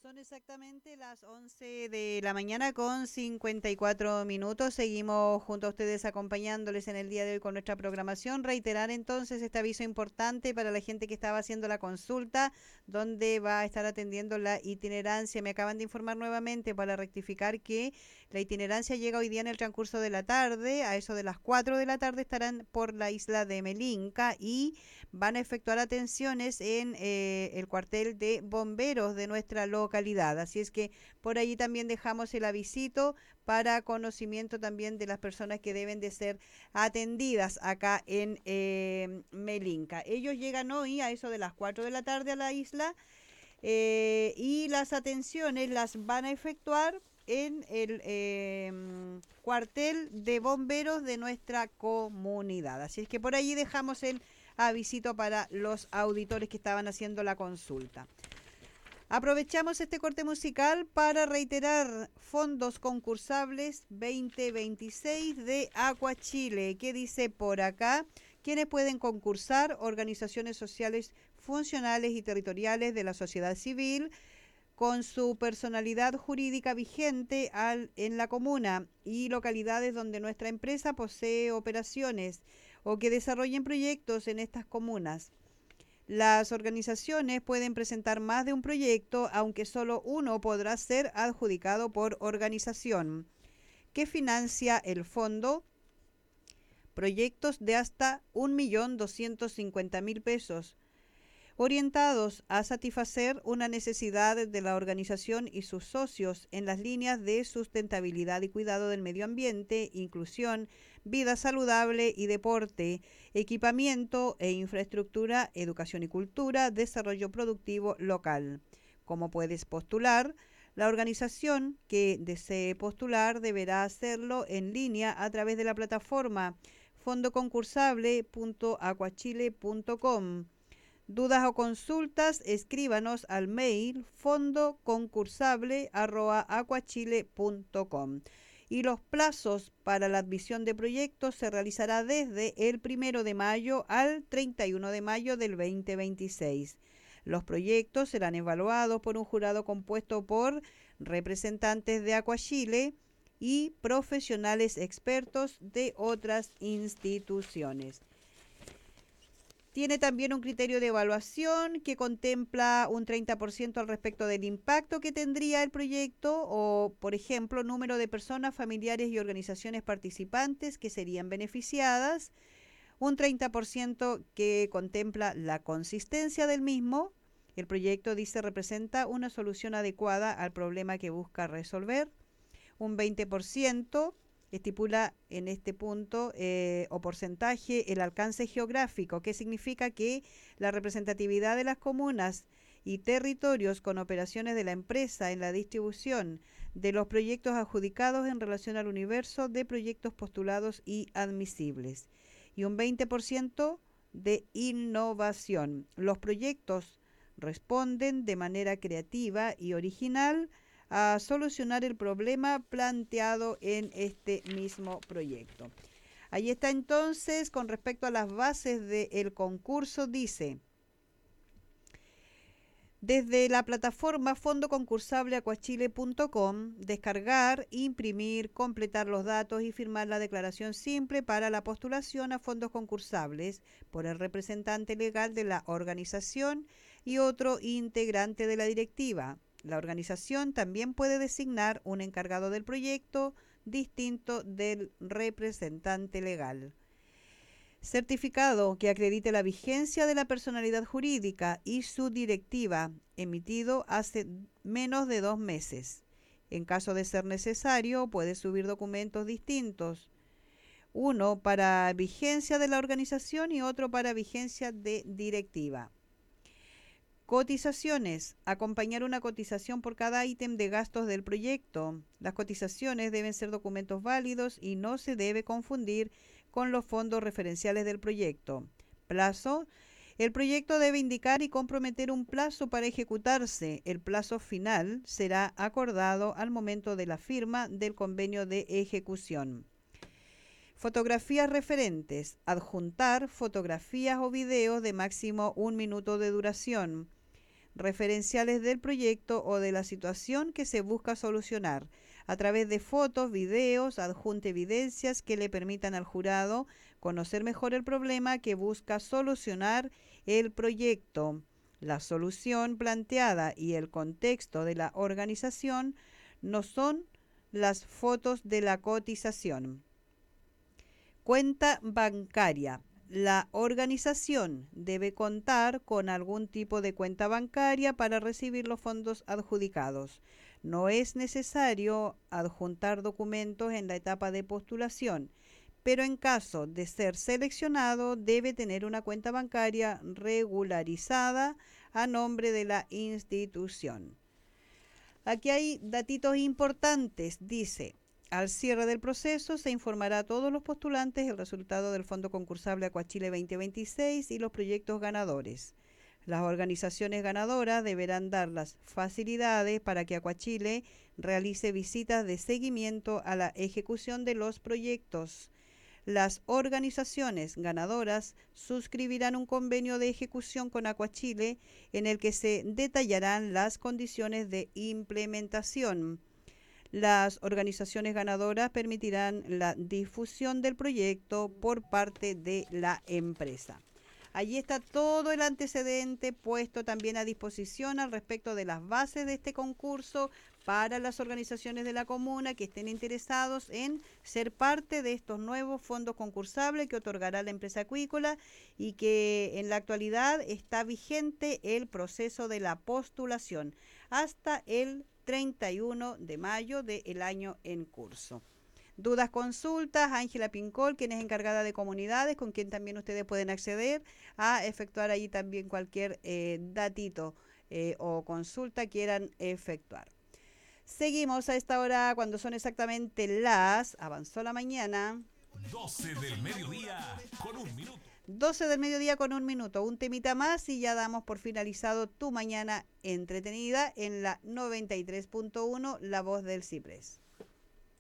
Son exactamente las 11 de la mañana con 54 minutos. Seguimos junto a ustedes acompañándoles en el día de hoy con nuestra programación. Reiterar entonces este aviso importante para la gente que estaba haciendo la consulta, donde va a estar atendiendo la itinerancia. Me acaban de informar nuevamente para rectificar que la itinerancia llega hoy día en el transcurso de la tarde. A eso de las 4 de la tarde estarán por la isla de Melinca y van a efectuar atenciones en el cuartel de bomberos de nuestra localidad. Así es que por allí también dejamos el avisito para conocimiento también de las personas que deben de ser atendidas acá en Melinca. Ellos llegan hoy a eso de las 4 de la tarde a la isla y las atenciones las van a efectuar en el cuartel de bomberos de nuestra comunidad. Así es que por allí dejamos el avisito para los auditores que estaban haciendo la consulta. Aprovechamos este corte musical para reiterar fondos concursables 2026 de Aqua Chile. ¿Qué dice por acá? Quienes pueden concursar: organizaciones sociales, funcionales y territoriales de la sociedad civil, con su personalidad jurídica vigente en la comuna y localidades donde nuestra empresa posee operaciones o que desarrollen proyectos en estas comunas. Las organizaciones pueden presentar más de un proyecto, aunque solo uno podrá ser adjudicado por organización, que financia el fondo proyectos de hasta 1.250.000 pesos, orientados a satisfacer una necesidad de la organización y sus socios en las líneas de sustentabilidad y cuidado del medio ambiente, inclusión, vida saludable y deporte, equipamiento e infraestructura, educación y cultura, desarrollo productivo local. ¿Cómo puedes postular? La organización que desee postular deberá hacerlo en línea a través de la plataforma fondoconcursable.aquachile.com. Dudas o consultas, escríbanos al mail fondoconcursable@aquachile.com. Y los plazos para la admisión de proyectos se realizará desde el 1 de mayo al 31 de mayo del 2026. Los proyectos serán evaluados por un jurado compuesto por representantes de Aquachile y profesionales expertos de otras instituciones. Tiene también un criterio de evaluación que contempla un 30% al respecto del impacto que tendría el proyecto o, por ejemplo, número de personas, familiares y organizaciones participantes que serían beneficiadas, un 30% que contempla la consistencia del mismo. El proyecto, dice, representa una solución adecuada al problema que busca resolver. Un 20% estipula en este punto o porcentaje el alcance geográfico, que significa que la representatividad de las comunas y territorios con operaciones de la empresa en la distribución de los proyectos adjudicados en relación al universo de proyectos postulados y admisibles. Y un 20% de innovación. Los proyectos responden de manera creativa y original a solucionar el problema planteado en este mismo proyecto. Ahí está entonces, con respecto a las bases del concurso, dice: desde la plataforma fondoconcursableacuachile.com, descargar, imprimir, completar los datos y firmar la declaración simple para la postulación a fondos concursables por el representante legal de la organización y otro integrante de la directiva. La organización también puede designar un encargado del proyecto distinto del representante legal. Certificado que acredite la vigencia de la personalidad jurídica y su directiva, emitido hace menos de 2 meses. En caso de ser necesario, puede subir documentos distintos, uno para vigencia de la organización y otro para vigencia de directiva. Cotizaciones. Acompañar una cotización por cada ítem de gastos del proyecto. Las cotizaciones deben ser documentos válidos y no se debe confundir con los fondos referenciales del proyecto. Plazo. El proyecto debe indicar y comprometer un plazo para ejecutarse. El plazo final será acordado al momento de la firma del convenio de ejecución. Fotografías referentes. Adjuntar fotografías o videos de máximo 1 minuto de duración. referenciales del proyecto o de la situación que se busca solucionar, a través de fotos, videos, adjunte evidencias que le permitan al jurado conocer mejor el problema que busca solucionar el proyecto. La solución planteada y el contexto de la organización no son las fotos de la cotización. Cuenta bancaria. La organización debe contar con algún tipo de cuenta bancaria para recibir los fondos adjudicados. No es necesario adjuntar documentos en la etapa de postulación, pero en caso de ser seleccionado debe tener una cuenta bancaria regularizada a nombre de la institución. Aquí hay datitos importantes. Dice: al cierre del proceso se informará a todos los postulantes el resultado del Fondo Concursable Acuachile 2026 y los proyectos ganadores. Las organizaciones ganadoras deberán dar las facilidades para que Acuachile realice visitas de seguimiento a la ejecución de los proyectos. Las organizaciones ganadoras suscribirán un convenio de ejecución con Acuachile en el que se detallarán las condiciones de implementación. Las organizaciones ganadoras permitirán la difusión del proyecto por parte de la empresa. Allí está todo el antecedente puesto también a disposición al respecto de las bases de este concurso para las organizaciones de la comuna que estén interesados en ser parte de estos nuevos fondos concursables que otorgará la empresa acuícola, y que en la actualidad está vigente el proceso de la postulación hasta el 31 de mayo del año en curso. Dudas, consultas, Ángela Pincol, quien es encargada de comunidades, con quien también ustedes pueden acceder a efectuar allí también cualquier datito o consulta quieran efectuar. Seguimos a esta hora cuando son exactamente avanzó la mañana. 12 del mediodía con 1 minuto. 12 del mediodía con 1 minuto. Un temita más y ya damos por finalizado tu mañana entretenida en la 93.1, La Voz del Ciprés.